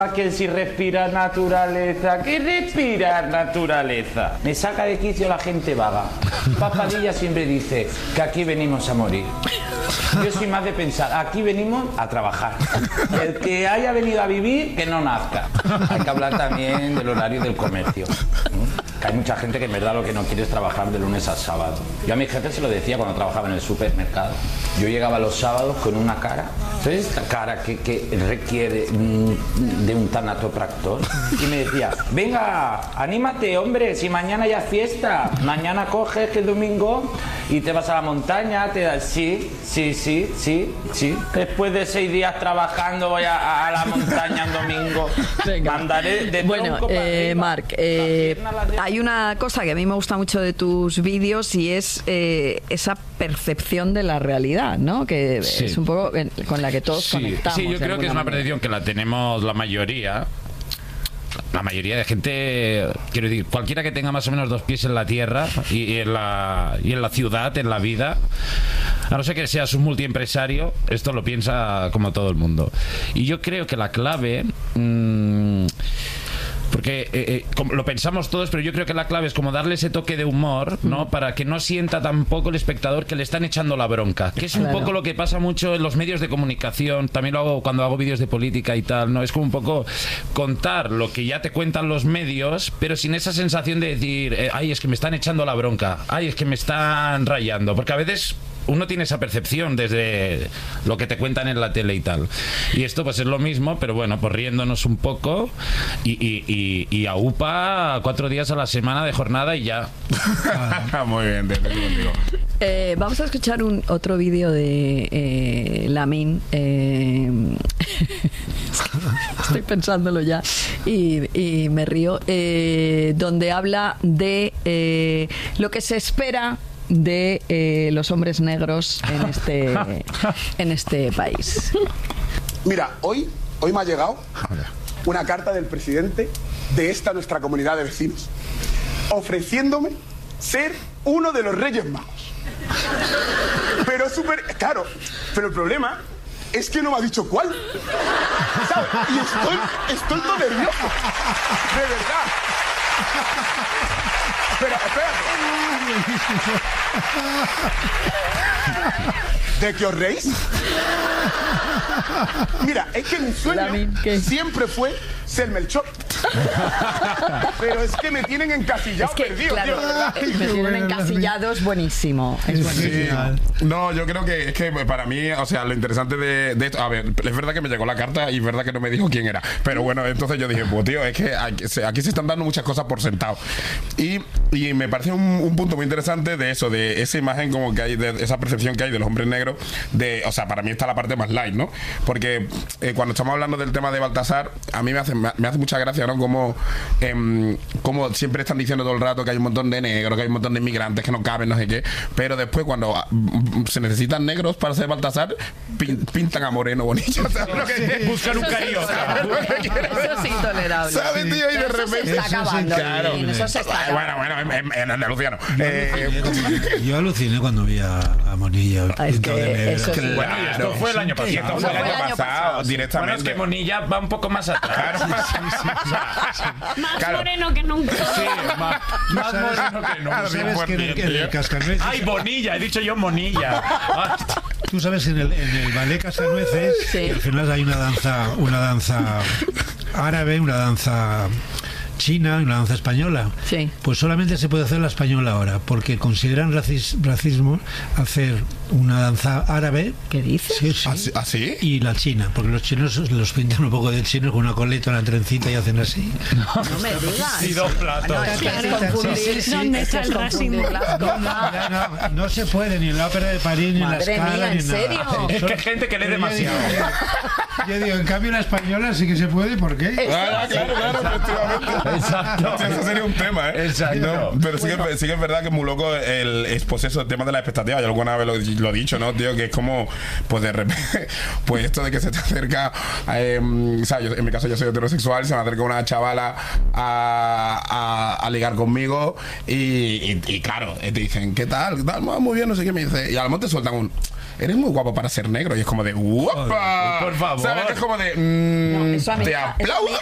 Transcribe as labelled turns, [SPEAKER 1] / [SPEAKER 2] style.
[SPEAKER 1] Que si respira naturaleza, que respira naturaleza. Me saca de quicio la gente vaga. Papadilla siempre dice que aquí venimos a morir. Yo soy más de pensar, aquí venimos a trabajar. El que haya venido a vivir, que no nazca. Hay que hablar también del horario del comercio. Que hay mucha gente que en verdad lo que no quiere es trabajar de lunes a sábado. Yo a mi jefe se lo decía cuando trabajaba en el supermercado. Yo llegaba los sábados con una cara, ¿sabes? Esta cara que requiere de un tanatopractor. Y me decía, venga, anímate, hombre, si mañana ya es fiesta. Mañana coges que es domingo y te vas a la montaña, te das... Sí. Después de 6 días trabajando voy a la montaña un domingo.
[SPEAKER 2] Venga.
[SPEAKER 1] Mandaré de
[SPEAKER 2] bueno, Marc, hay una cosa que a mí me gusta mucho de tus vídeos y es esa percepción de la realidad, ¿no? Que sí. Es un poco con la que todos conectamos.
[SPEAKER 3] Sí, yo creo que es una percepción que la tenemos la mayoría de gente, quiero decir, cualquiera que tenga más o menos 2 pies en la tierra y en la ciudad, en la vida, a no ser que seas un multiempresario, esto lo piensa como todo el mundo. Y yo creo que la clave... porque lo pensamos todos, pero yo creo que la clave es como darle ese toque de humor, ¿no? Para que no sienta tampoco el espectador que le están echando la bronca, que es un poco lo que pasa mucho en los medios de comunicación. También lo hago cuando hago vídeos de política y tal, ¿no? Es como un poco contar lo que ya te cuentan los medios, pero sin esa sensación de decir, ay, es que me están echando la bronca, ay, es que me están rayando, porque a veces uno tiene esa percepción desde lo que te cuentan en la tele y tal. Y esto pues es lo mismo, pero bueno, pues riéndonos un poco y a UPA 4 días a la semana de jornada y ya.
[SPEAKER 4] Muy bien, te estoy contigo.
[SPEAKER 2] Vamos a escuchar otro vídeo de Lamin. Estoy pensándolo ya y me río. Donde habla de lo que se espera de los hombres negros en este país.
[SPEAKER 5] Mira, hoy me ha llegado una carta del presidente de esta nuestra comunidad de vecinos ofreciéndome ser uno de los Reyes Magos. Pero claro, pero el problema es que no me ha dicho cuál, ¿sabes? Y estoy todo nervioso, de verdad. Pero, espérate. ¿De qué os reís? Mira, es que mi sueño siempre fue ser Melchor. Pero es que me tienen encasillado, perdido,
[SPEAKER 2] claro,
[SPEAKER 5] tío, de verdad.
[SPEAKER 2] me tienen encasillado, es buenísimo. Es buenísimo.
[SPEAKER 4] Sí. No, yo creo que es que para mí, o sea, lo interesante de esto, a ver, es verdad que me llegó la carta y es verdad que no me dijo quién era, pero bueno, entonces yo dije, pues tío, es que aquí se están dando muchas cosas por sentado. Y me parece un punto muy interesante de eso, de esa imagen como que hay, de esa percepción que hay de los hombres negros, o sea, para mí está la parte más light, ¿no? Porque cuando estamos hablando del tema de Baltasar, a mí me hace mucha gracia, ¿no? Como siempre están diciendo todo el rato que hay un montón de negros, que hay un montón de inmigrantes que no caben, no sé qué, pero después cuando se necesitan negros para ser Baltasar, pintan a Moreno Bonilla. ¿Sabes lo que es?
[SPEAKER 3] Buscar un carioca.
[SPEAKER 2] Eso es intolerable.
[SPEAKER 4] ¿Sabes, tío? Y de repente
[SPEAKER 2] se está acabando.
[SPEAKER 4] Claro.
[SPEAKER 2] Eso se está acabando.
[SPEAKER 4] Bueno, en andaluciano.
[SPEAKER 6] Yo aluciné cuando vi a Monilla.
[SPEAKER 2] Es que eso sí.
[SPEAKER 3] Bueno, y esto fue el año pasado.
[SPEAKER 4] Esto fue el año pasado, directamente.
[SPEAKER 3] Bueno, es que Monilla va un poco más atrás.
[SPEAKER 7] Más moreno que nunca.
[SPEAKER 3] Sí, más moreno que nunca.
[SPEAKER 6] ¿Sabes que en el Cascanueces?
[SPEAKER 3] ¡Ay, Bonilla! He dicho yo Monilla.
[SPEAKER 6] Tú sabes, en el ballet Cascanueces, sí, al final hay una danza árabe, una danza china y una danza española. Sí. Pues solamente se puede hacer la española ahora, porque consideran racismo hacer una danza árabe.
[SPEAKER 2] ¿Qué dices?
[SPEAKER 6] Sí.
[SPEAKER 4] ¿Ah, sí?
[SPEAKER 6] Y la china, porque los chinos los pintan un poco de chino con una coleta, una trencita y hacen así.
[SPEAKER 2] No me digas.
[SPEAKER 3] Y 2 platos.
[SPEAKER 7] ¿Dónde está el racismo?
[SPEAKER 6] No se puede ni en la ópera de París, ni en la Scala, ni en
[SPEAKER 2] serio.
[SPEAKER 6] nada.
[SPEAKER 3] Es que hay gente que lee demasiado.
[SPEAKER 6] Yo digo, en cambio la española sí que se puede, ¿por qué?
[SPEAKER 4] Claro, efectivamente.
[SPEAKER 3] Exacto.
[SPEAKER 4] Eso sería un tema, ¿eh?
[SPEAKER 3] Exacto.
[SPEAKER 4] No, pero sí que es verdad que es muy loco pues eso, el tema de la expectativa. Yo alguna vez lo he dicho, ¿no, tío? Que es como, pues de repente, pues esto de que se te acerca, o sea, en mi caso yo soy heterosexual, se me acerca una chavala a ligar conmigo y claro, te dicen, ¿qué tal? Muy bien, no sé qué, me dice. Y a lo mejor te sueltan eres muy guapo para ser negro. Y es como de, ¡guapa!
[SPEAKER 3] Por favor.
[SPEAKER 4] ¿Sabes? Es como de, te aplaudo,